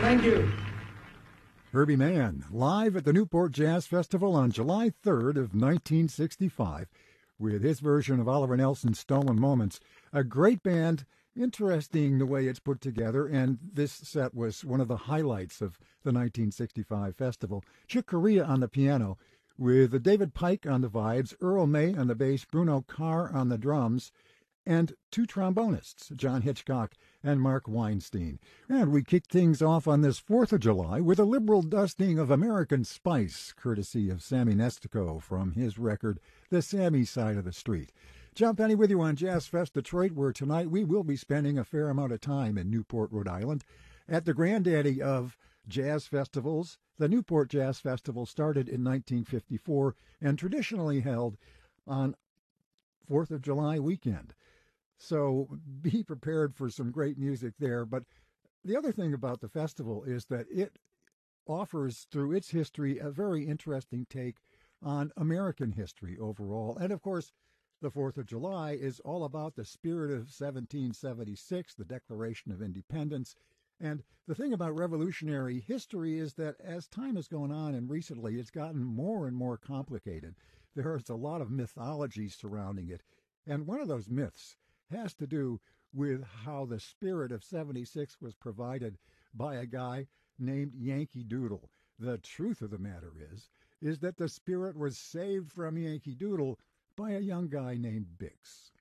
Thank you. Herbie Mann, live at the Newport Jazz Festival on July 3rd of 1965, with his version of Oliver Nelson's Stolen Moments. A great band, interesting the way it's put together, and this set was one of the highlights of the 1965 festival. Chick Corea on the piano, with David Pike on the vibes, Earl May on the bass, Bruno Carr on the drums, and two trombonists, John Hitchcock and Mark Weinstein. And we kicked things off on this 4th of July with a liberal dusting of American Spice, courtesy of Sammy Nestico from his record, The Sammy Side of the Street. John Penny with you on Jazz Fest Detroit, where tonight we will be spending a fair amount of time in Newport, Rhode Island, at the granddaddy of jazz festivals. The Newport Jazz Festival started in 1954 and traditionally held on 4th of July weekend. So be prepared for some great music there. But the other thing about the festival is that it offers, through its history, a very interesting take on American history overall. And, of course, the 4th of July is all about the spirit of 1776, the Declaration of Independence. And the thing about revolutionary history is that as time has gone on and recently it's gotten more and more complicated, there's a lot of mythology surrounding it. And one of those myths has to do with how the spirit of 76 was provided by a guy named Yankee Doodle. The truth of the matter is that the spirit was saved from Yankee Doodle by a young guy named Bix.